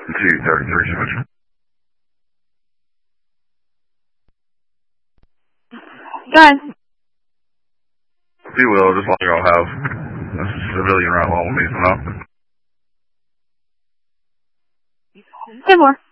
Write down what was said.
233 switch. Guys. You will, just like I'll have a civilian right along with me, so no. 10-4.